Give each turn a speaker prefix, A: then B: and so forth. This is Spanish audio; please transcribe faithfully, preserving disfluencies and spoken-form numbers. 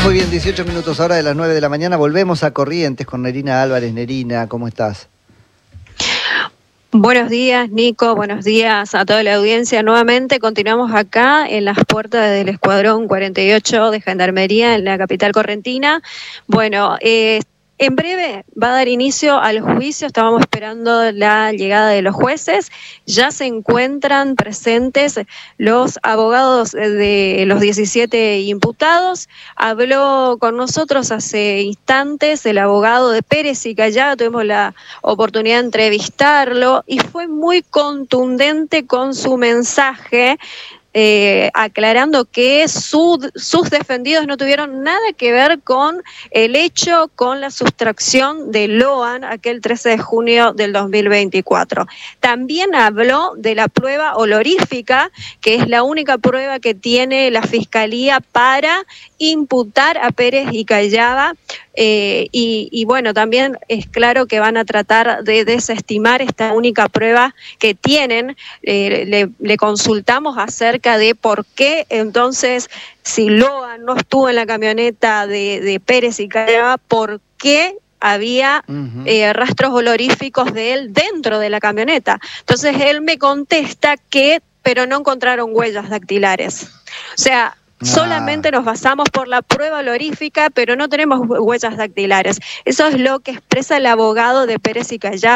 A: Muy bien, dieciocho minutos ahora de las nueve de la mañana. Volvemos a Corrientes con Nerina Álvarez. Nerina, ¿cómo estás?
B: Buenos días, Nico. Buenos días a toda la audiencia. Nuevamente continuamos acá en las puertas del Escuadrón cuarenta y ocho de Gendarmería en la capital correntina. Bueno, eh, en breve va a dar inicio al juicio. Estábamos esperando la llegada de los jueces. Ya se encuentran presentes los abogados de los diecisiete imputados. Habló con nosotros hace instantes el abogado de Pérez y Callava. Tuvimos la oportunidad de entrevistarlo y fue muy contundente con su mensaje, Eh, aclarando que su, sus defendidos no tuvieron nada que ver con el hecho, con la sustracción de Loan aquel trece de junio del dos mil veinticuatro. También habló de la prueba olorífica, que es la única prueba que tiene la Fiscalía para imputar a Pérez y Callava. Eh, y, y bueno, también es claro que van a tratar de desestimar esta única prueba que tienen. Eh, le, le consultamos acerca de por qué entonces, si Loan no estuvo en la camioneta de, de Pérez y Callava, ¿por qué había uh-huh. eh, rastros oloríficos de él dentro de la camioneta? Entonces él me contesta que, pero no encontraron huellas dactilares. O sea, solamente nos basamos por la prueba olorífica, pero no tenemos huellas dactilares. Eso es lo que expresa el abogado de Pérez y Callava.